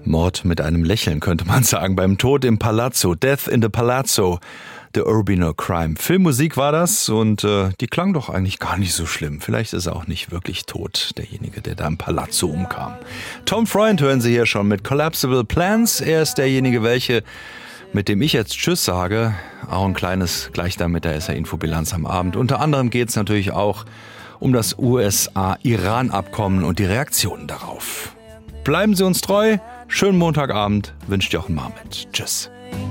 Mord mit einem Lächeln, könnte man sagen, beim Tod im Palazzo, Death in the Palazzo, The Urbino Crime. Filmmusik war das und die klang doch eigentlich gar nicht so schlimm. Vielleicht ist er auch nicht wirklich tot, derjenige, der da im Palazzo umkam. Tom Freund hören Sie hier schon mit Collapsible Plans. Er ist derjenige, mit dem ich jetzt Tschüss sage. Auch ein kleines gleich da mit der SR-Info-Bilanz am Abend. Unter anderem geht es natürlich auch um das USA-Iran-Abkommen und die Reaktionen darauf. Bleiben Sie uns treu. Schönen Montagabend wünscht Jochen Marmit. Tschüss.